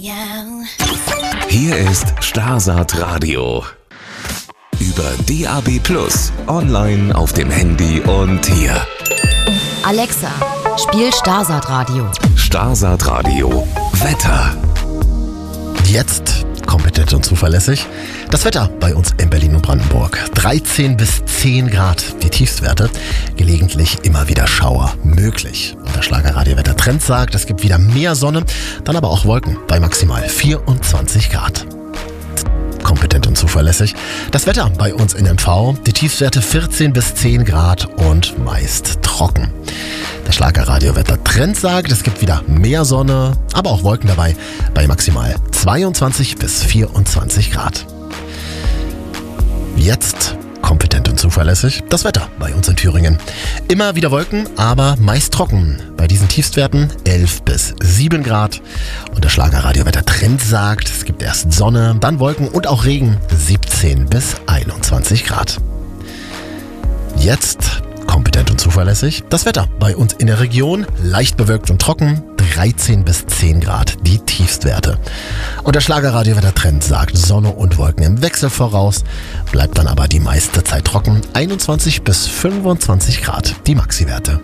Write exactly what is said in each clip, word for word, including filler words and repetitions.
Hier ist Starsat Radio. Über D A B Plus, online auf dem Handy und hier. Alexa, spiel Starsat Radio. Starsat Radio, Wetter. Jetzt kompetent und zuverlässig. Das Wetter bei uns in Berlin und Brandenburg. dreizehn bis zehn Grad die Tiefstwerte. Gelegentlich immer wieder Schauer möglich. Und der Schlagerradio-Wetter-Trend sagt, es gibt wieder mehr Sonne, dann aber auch Wolken bei maximal vierundzwanzig Grad. Kompetent und zuverlässig. Das Wetter bei uns in M V. Die Tiefstwerte vierzehn bis zehn Grad und meist trocken. Der Schlagerradio-Wetter-Trend sagt, es gibt wieder mehr Sonne, aber auch Wolken dabei bei maximal zweiundzwanzig bis vierundzwanzig Grad. Jetzt kompetent und zuverlässig das Wetter bei uns in Thüringen. Immer wieder Wolken, aber meist trocken. Bei diesen Tiefstwerten elf bis sieben Grad. Und der Schlagerradio-Wetter-Trend sagt, es gibt erst Sonne, dann Wolken und auch Regen, siebzehn bis einundzwanzig Grad. Jetzt kompetent und zuverlässig das Wetter bei uns in der Region. Leicht bewölkt und trocken, dreizehn bis zehn Grad die Tiefstwerte. Und der Schlagerradio-Wetter-Trend sagt Sonne und Wolken im Wechsel voraus, bleibt dann aber die meiste Zeit trocken, einundzwanzig bis fünfundzwanzig Grad die Maxi-Werte.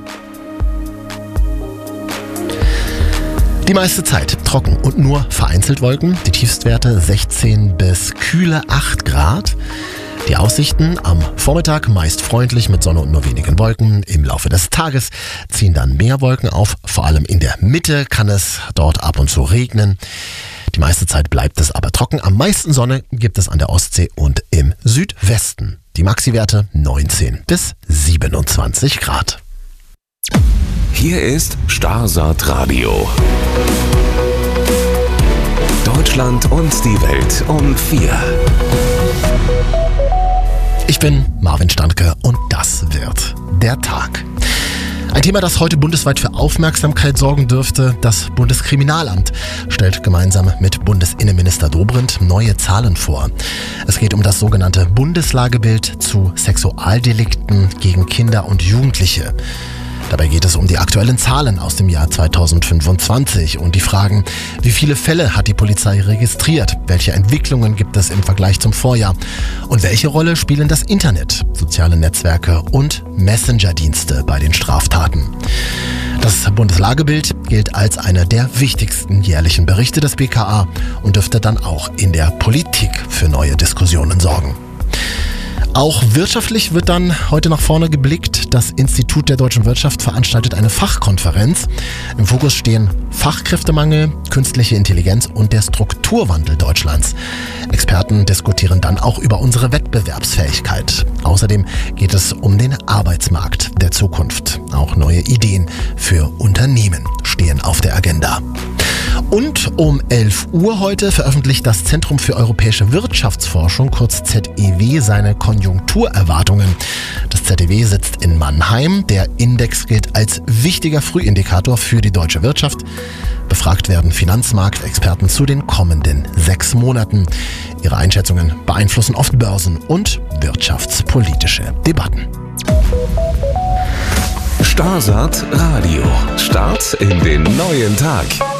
Die meiste Zeit trocken und nur vereinzelt Wolken, die Tiefstwerte sechzehn bis kühle acht Grad. Die Aussichten am Vormittag meist freundlich mit Sonne und nur wenigen Wolken. Im Laufe des Tages ziehen dann mehr Wolken auf. Vor allem in der Mitte kann es dort ab und zu regnen. Die meiste Zeit bleibt es aber trocken. Am meisten Sonne gibt es an der Ostsee und im Südwesten. Die Maxi-Werte neunzehn bis siebenundzwanzig Grad. Hier ist Starsat Radio. Deutschland und die Welt um vier. Ich bin Marvin Standke und das wird der Tag. Ein Thema, das heute bundesweit für Aufmerksamkeit sorgen dürfte. Das Bundeskriminalamt stellt gemeinsam mit Bundesinnenminister Dobrindt neue Zahlen vor. Es geht um das sogenannte Bundeslagebild zu Sexualdelikten gegen Kinder und Jugendliche. Dabei geht es um die aktuellen Zahlen aus dem Jahr zweitausendfünfundzwanzig und die Fragen, wie viele Fälle hat die Polizei registriert, welche Entwicklungen gibt es im Vergleich zum Vorjahr und welche Rolle spielen das Internet, soziale Netzwerke und Messenger-Dienste bei den Straftaten. Das Bundeslagebild gilt als einer der wichtigsten jährlichen Berichte des B K A und dürfte dann auch in der Politik für neue Diskussionen sorgen. Auch wirtschaftlich wird dann heute nach vorne geblickt. Das Institut der deutschen Wirtschaft veranstaltet eine Fachkonferenz. Im Fokus stehen Fachkräftemangel, künstliche Intelligenz und der Strukturwandel Deutschlands. Experten diskutieren dann auch über unsere Wettbewerbsfähigkeit. Außerdem geht es um den Arbeitsmarkt der Zukunft. Auch neue Ideen für Unternehmen stehen auf der Agenda. Und um elf Uhr heute veröffentlicht das Zentrum für europäische Wirtschaftsforschung, kurz Z E W, seine Konjunkturerwartungen. Das Z E W sitzt in Mannheim. Der Index gilt als wichtiger Frühindikator für die deutsche Wirtschaft. Befragt werden Finanzmarktexperten zu den kommenden sechs Monaten. Ihre Einschätzungen beeinflussen oft Börsen- und wirtschaftspolitische Debatten. Starsat Radio. Start in den neuen Tag.